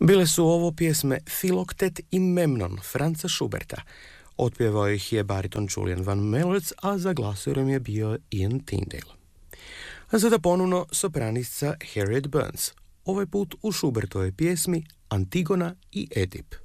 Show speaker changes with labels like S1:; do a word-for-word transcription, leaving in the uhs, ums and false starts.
S1: Bile su ovo pjesme Filoktet i Memnon Franza Schuberta. Otpjevao ih je bariton Julian Van Melitz, a za glasurom je bio Ian Tyndale. A sada ponovno sopranistica Harriet Burns, ovaj put u Schubertovoj pjesmi Antigona i Edip.